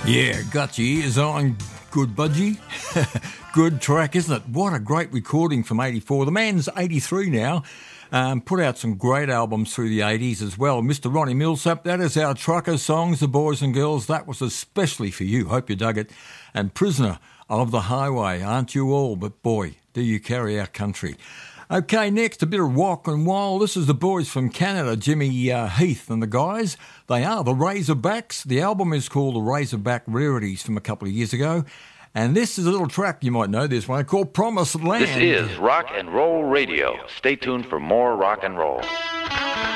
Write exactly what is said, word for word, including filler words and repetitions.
Yeah, got your ears on, good budgie. Good track, isn't it? What a great recording from eighty-four. The man's eighty-three now. Um, put out some great albums through the eighties as well. Mister Ronnie Millsap, that is our trucker songs, the boys and girls. That was especially for you. Hope you dug it. And Prisoner of the Highway, aren't you all? But boy, do you carry our country. Okay, next, a bit of rock and roll. This is the boys from Canada, Jimmy uh, Heath and the guys. They are the Razorbacks. The album is called The Razorback Rarities from a couple of years ago. And this is a little track, you might know this one, called Promised Land. This is Rock and Roll Radio. Stay tuned for more rock and roll.